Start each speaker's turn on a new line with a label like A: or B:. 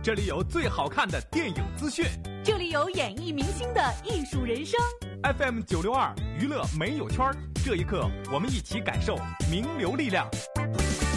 A: 这里有最好看的电影资讯，
B: 这里有演艺明星的艺术人生。
A: FM 962娱乐没有圈，这一刻我们一起感受名流力量。